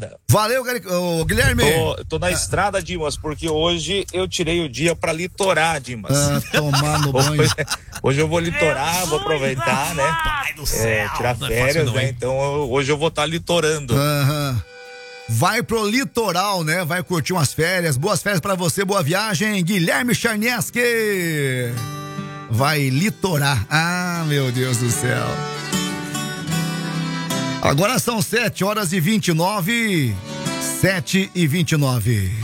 Valeu, Guilherme. Tô na estrada, Dimas, porque hoje eu tirei o dia pra litorar, Dimas. Tomar no banho. Hoje eu vou litorar, vou aproveitar, né? Pai do céu, tirar não é férias, fácil não, né? hein? Então hoje eu vou estar litorando. Vai pro litoral, né? Vai curtir umas férias. Boas férias pra você, boa viagem. Guilherme Charnieski vai litorar. Ah, meu Deus do céu. Agora são 7h29. 7h29.